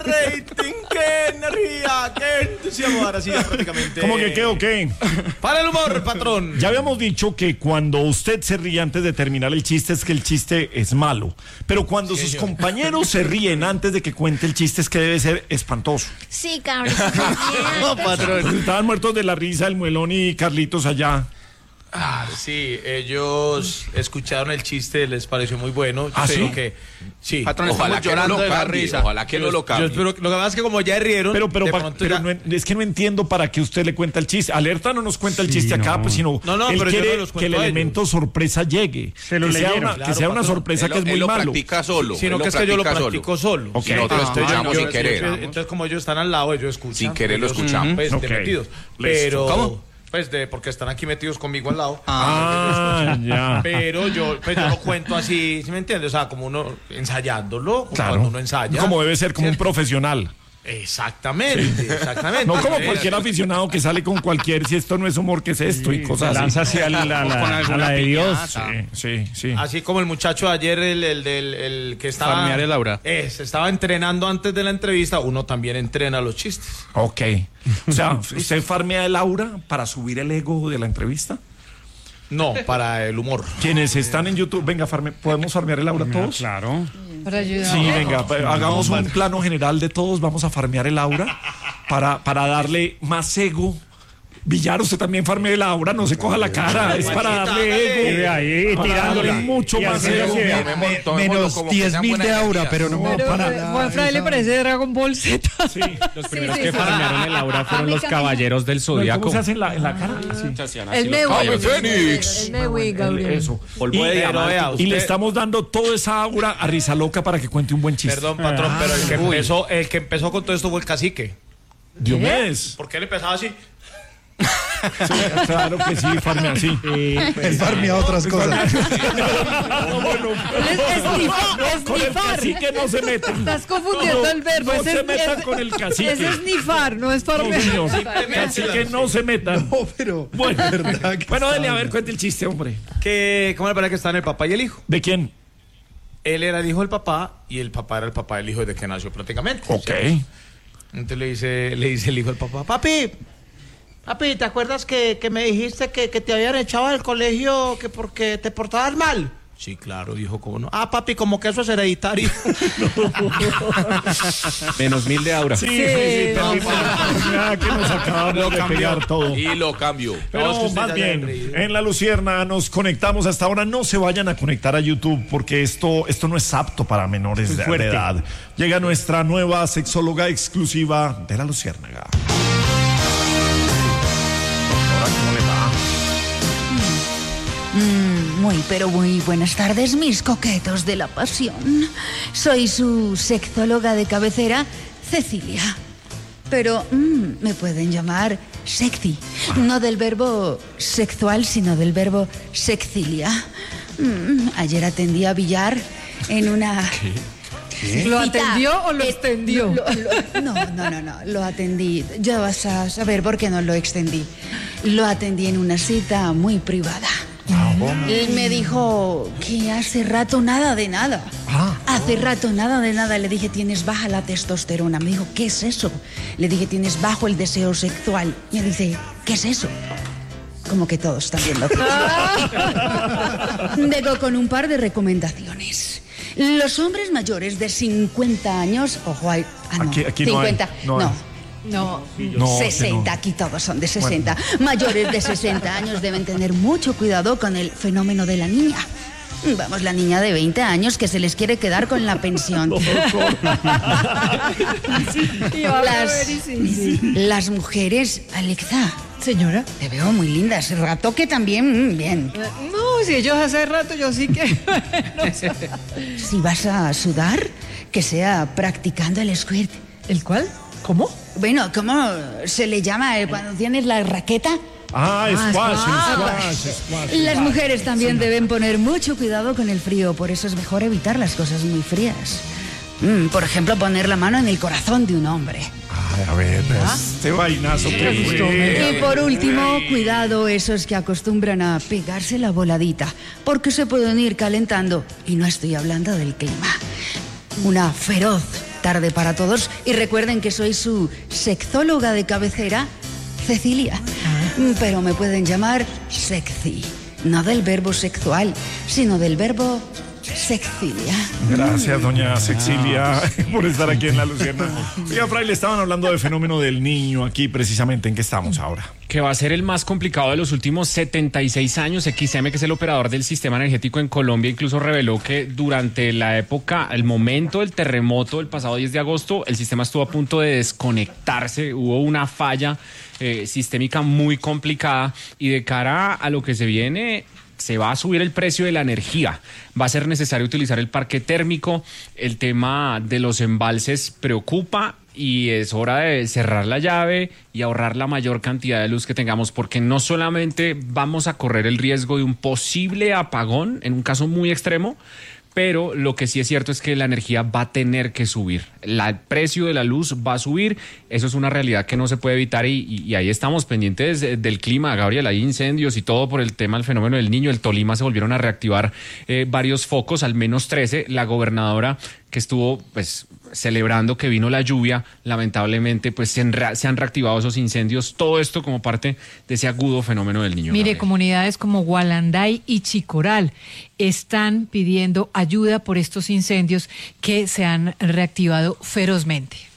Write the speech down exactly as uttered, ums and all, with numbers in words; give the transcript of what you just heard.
rating! ¡Qué energía! ¡Qué entusiasmo! Ahora sí, ya prácticamente. ¿Cómo que qué o qué? Para el humor, patrón. Ya habíamos dicho que cuando usted se ríe antes de terminar el chiste es que el chiste es malo. Pero cuando sí, sus señor. compañeros se ríen antes de que cuente el chiste es que debe ser espantoso. Sí, cabrón. No, patrón. Estaban muertos de la risa el Muelón y Carlitos allá. Ah, sí, ellos escucharon el chiste, les pareció muy bueno. Yo ¿Ah, sí? que sí. Patrón, ojalá que no lo cambie, ojalá que no lo cambie. Yo espero, lo que pasa es que como ya rieron, pero, pero, pa, pero ya... no, es que no entiendo para qué usted le cuenta el chiste. Alerta no nos cuenta el chiste sí, acá, no. pues sino no, no, él pero quiere no que el elemento sorpresa llegue. Se lo que leyeron. sea una, Claro, que sea una patrón. sorpresa Él que es lo, muy él lo malo. practica solo. Sino que es que yo lo practico solo. Okay. Si nosotros lo escuchamos yo, sin querer. Yo, entonces como ellos están al lado, ellos escuchan. Sin querer lo escuchamos. Pues, okay. metidos. Pero... ¿Cómo? Pues de, porque están aquí metidos conmigo al lado. Ah, ya. Pero yo, pues yo lo cuento así, ¿sí me entiendes? O sea, como uno ensayándolo, como claro. cuando uno ensaya. Como debe ser, como ¿cierto? Un profesional. Exactamente, sí. exactamente. No como cualquier aficionado que sale con cualquier, si esto no es humor, ¿qué es esto? Sí, y cosas así. lanza hacia la, la, la, a la de Dios. Sí, sí, sí. Así como el muchacho de ayer, el, el, el, el que estaba... Farmear el aura. Eh, se estaba entrenando antes de la entrevista, uno también entrena los chistes. Ok. O sea, ¿usted farmea el aura para subir el ego de la entrevista? No, para el humor. Quienes están en YouTube, venga, farme, ¿podemos farmear el aura todos? Claro. Para ayudar. Sí, venga, hagamos un plano general de todos, vamos a farmear el aura para, para darle más ego. Villar, usted también farmea el aura, no se coja la cara, es para darle ego. Ahí, tirándole mucho más ego. Menos diez mil de aura, pero no Pero, para. Juan Fray le parece Dragon Ball Z. Sí. Los primeros Sí, sí, que sí. farmearon el aura fueron los caballeros del Zodiaco. ¿Cómo se hace en la, en la cara? Sí. El Mewi. ¡Ave Fénix! El Mewi, Gabriel. Eso. Polvo de Y, diamante. vea, y usted- le estamos dando toda esa aura a Risa Loca para que cuente un buen chiste. Perdón, patrón, pero el que, empezó, el que empezó con todo esto fue el cacique. Diomedes. ¿Por qué él empezaba así? Sí, claro que sí, farmea así. Él farmea otras cosas. No, bueno, Es esnifar. con el cacique no se metan. Estás confundiendo No, el verbo. no Ese se es- metan es- con el cacique. Ese es nifar, no es No, farmear. señor. Simplemente Cacique la- no se metan. No, pero. Bueno, ¿verdad que bueno, dele a está ver, cuente el chiste, hombre. Que, ¿Cómo le parece que están el papá y el hijo? ¿De quién? Él era el hijo del papá y el papá era el papá del hijo desde que nació prácticamente. Ok. ¿cierto? Entonces le dice, le dice el hijo del papá, papi, papi, ¿te acuerdas que, que me dijiste que, que te habían echado del colegio que porque te portabas mal? Sí, claro, dijo, ¿cómo no? Ah, papi, como que eso es hereditario. Menos mil de aura. Sí, sí, sí, terrible. Ya que nos acabamos de pegar todo. Y lo cambió. Pero No, es que usted más ya bien, se ha reído. en La Lucierna nos conectamos hasta ahora. No se vayan a conectar a YouTube porque esto, esto no es apto para menores de, de edad. Llega nuestra nueva sexóloga exclusiva de La Luciérnaga. Doctora, ¿cómo le va? Mm, muy, pero muy buenas tardes, mis coquetos de la pasión. Soy su sexóloga de cabecera, Cecilia. Pero mm, me pueden llamar sexy. No del verbo sexual, sino del verbo sexilia. Mm, ayer atendí a Villar en una... ¿Lo cita. atendió o lo Eh, extendió? lo- lo- no, no, no, no, lo atendí. Ya vas a saber por qué no lo extendí. Lo atendí en una cita muy privada. Él me dijo que hace rato nada de nada. Hace rato nada de nada. Le dije, tienes baja la testosterona. Me dijo, ¿qué es eso? Le dije, tienes bajo el deseo sexual. Y me dice, ¿qué es eso? Como que todos están viendo. Vengo con un par de recomendaciones. Los hombres mayores de cincuenta años, ojo, hay, ah, no, Aquí- aquí no hay, cincuenta, no hay. No. No, sesenta, que aquí todos son de sesenta. Mayores de sesenta años deben tener mucho cuidado con el fenómeno de la niña. Vamos, la niña de veinte años que se les quiere quedar con la pensión. Y va a Las, ver y sí. las mujeres, Alexa, Señora. te veo muy linda. Hace rato que también, mm, bien. No, si ellos hace rato yo sí que... Si vas a sudar, que sea practicando el squirt. ¿El cuál? ¿Cómo? Bueno, ¿cómo se le llama eh, cuando tienes la raqueta? Ah, Ah, squash, squash. squash, squash. Las mujeres también deben poner mucho cuidado con el frío, por eso es mejor evitar las cosas muy frías. Mm, por ejemplo, poner la mano en el corazón de un hombre. Ay, a ver, este vainazo que fue. Y por último, cuidado esos que acostumbran a pegarse la voladita, porque se pueden ir calentando. Y no estoy hablando del clima. Una feroz tarde para todos y recuerden que soy su sexóloga de cabecera, Cecilia. Pero me pueden llamar sexy, no del verbo sexual, sino del verbo Sexilia. Gracias, doña Sexilia, por estar aquí en La Lucierna. Oiga, Fray, le estaban hablando del fenómeno del niño aquí, precisamente. ¿En qué estamos ahora? Que va a ser el más complicado de los últimos setenta y seis años. X M, que es el operador del sistema energético en Colombia, incluso reveló que durante la época, el momento del terremoto del pasado diez de agosto, el sistema estuvo a punto de desconectarse. Hubo una falla eh, sistémica muy complicada y de cara a lo que se viene, se va a subir el precio de la energía. Va a ser necesario utilizar el parque térmico. El tema de los embalses preocupa y es hora de cerrar la llave y ahorrar la mayor cantidad de luz que tengamos, porque no solamente vamos a correr el riesgo de un posible apagón en un caso muy extremo, pero lo que sí es cierto es que la energía va a tener que subir. La, el precio de la luz va a subir. Eso es una realidad que no se puede evitar y, y, y ahí estamos pendientes del clima, Gabriel. Hay incendios y todo por el tema del fenómeno del niño. El Tolima se volvieron a reactivar eh, varios focos, al menos trece. La gobernadora, que estuvo pues celebrando que vino la lluvia, lamentablemente pues se, enra- se han reactivado esos incendios. Todo esto como parte de ese agudo fenómeno del niño. Mire, Gabriel. comunidades como Gualanday y Chicoral están pidiendo ayuda por estos incendios que se han reactivado ferozmente.